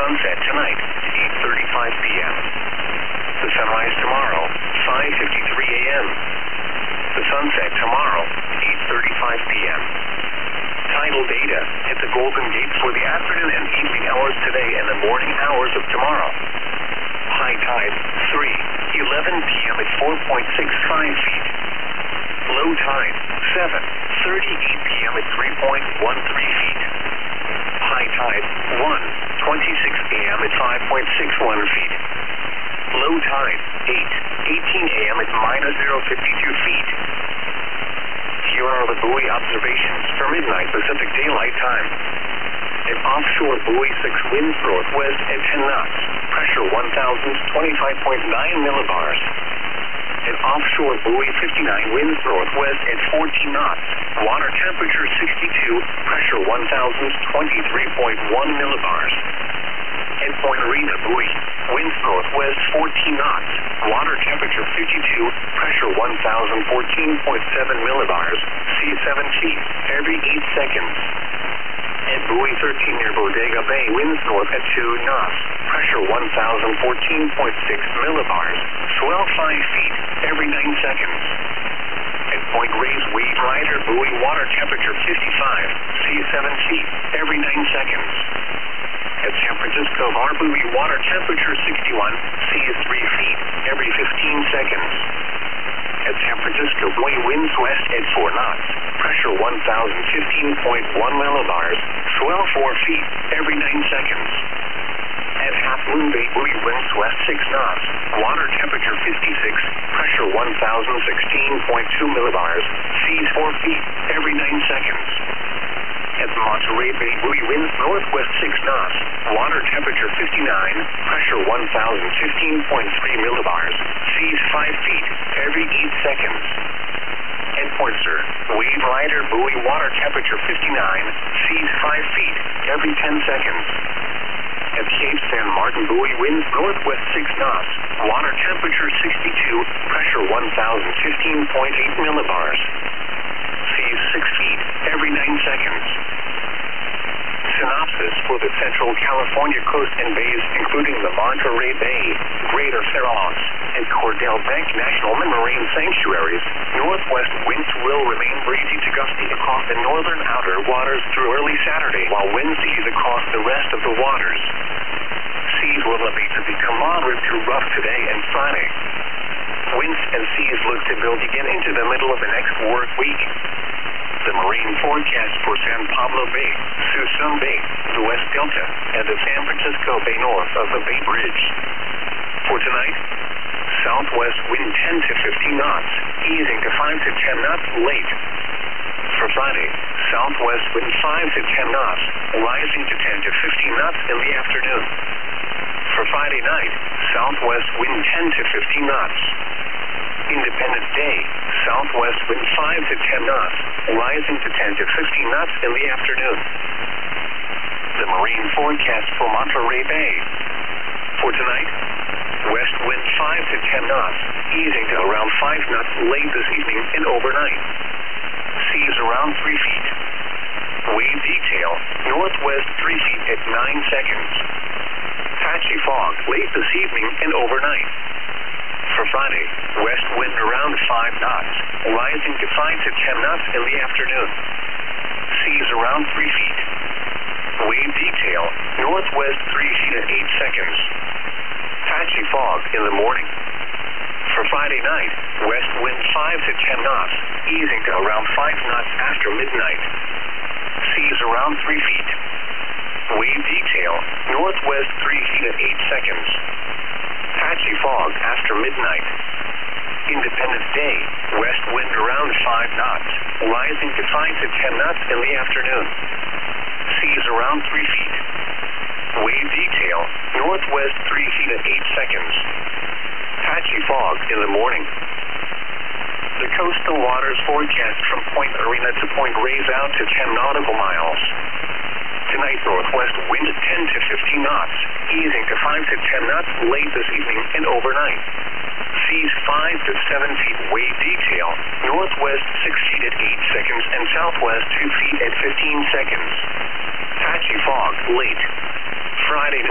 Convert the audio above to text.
sunset tonight, 8:35 p.m. The sunrise tomorrow, 5:53 a.m. The sunset tomorrow, 8:35 p.m. Tidal data at the Golden Gate for the afternoon and evening hours today and the morning hours of tomorrow. High tide, 3:11 p.m. at 4.65 feet. Low tide, 7:38 p.m. at 3.13 feet. High tide, 1:26 a.m. at 5.61 feet. Low tide, 8:18 a.m. at -0.52 feet. Here are the buoy observations for midnight Pacific Daylight Time. An offshore buoy 6 winds northwest at 10 knots. Pressure 1,025.9 millibars. An offshore buoy 59 winds northwest at 14 knots. Water temperature 62. Pressure 1,023.1 millibars. At Point Arena buoy, winds northwest 14 knots. Water temperature 52. Pressure 1,014.7 millibars. Sea 7 feet every 8 seconds. At buoy 13 near Bodega Bay, winds north at 2 knots. Pressure 1,014.6 millibars. Swell 5 feet every 9 seconds. At Point Reyes Wade Rider buoy, water temperature 55. Sea 7 feet every 9 seconds. At San Francisco Bar buoy, water temperature 61. Sea 3 feet every 15 seconds. At San Francisco buoy, winds west at 4 knots. Pressure 1,015.1 millibars. Swell 4 feet every 9 seconds. At Half Moon Bay buoy, winds west 6 knots. Water temperature 56. Pressure 1,016.2 millibars. Seas 4 feet every 9 seconds. At Monterey Bay buoy, winds northwest 6 knots. Water temperature 59. Pressure 1,015.3 millibars. Seas 5 feet every 8 seconds. At Point Sur, Wade Rider buoy, water temperature 59. Seas 5 feet every 10 seconds. At Cape San Martin buoy, winds northwest 6 knots. Water temperature 62. Pressure 1,015.8 millibars. Seas 6 feet every 9 seconds. Synopsis for the Central California coast and bays, including the Monterey Bay, Greater Fairmont, and Cordell Bank National Marine Sanctuaries. Northwest winds will remain breezy to gusty across the northern outer waters through early Saturday, while winds ease across the rest of the waters. Seas will elevate to become moderate to rough today and Friday. Winds and seas look to build again into the middle of the next work week. The marine forecast for San Pablo Bay, Suisun Bay, the West Delta, and the San Francisco Bay north of the Bay Bridge. For tonight, southwest wind 10 to 15 knots, easing to 5 to 10 knots late. For Friday, southwest wind 5 to 10 knots, rising to 10 to 15 knots in the afternoon. For Friday night, southwest wind 10 to 15 knots. Independence Day, southwest wind 5 to 10 knots, rising to 10 to 15 knots in the afternoon. The marine forecast for Monterey Bay. For tonight, west wind 5 to 10 knots, easing to around 5 knots late this evening and overnight. Seas around 3 feet. Wave detail, northwest 3 feet at 9 seconds. Patchy fog late this evening and overnight. For Friday, west wind around 5 knots, rising to 5 to 10 knots in the afternoon. Seas around 3 feet. Wave detail, northwest 3 feet at 8 seconds. Patchy fog in the morning. For Friday night, west wind 5 to 10 knots, easing to around 5 knots after midnight. Seas around 3 feet. Wave detail, northwest 3 feet at 8 seconds. Patchy fog after midnight. Independence Day, west wind around 5 knots, rising to 5 to 10 knots in the afternoon. Seas around 3 feet. Wave detail, northwest 3 feet at 8 seconds. Patchy fog in the morning. The coastal waters forecast from Point Arena to Point Reyes out to 10 nautical miles. Tonight, northwest wind 10 to 15 knots, easing to 5 to 10 knots late this evening and overnight. Seas 5 to 7 feet wave detail, northwest 6 feet at 8 seconds and southwest 2 feet at 15 seconds. Patchy fog late. Friday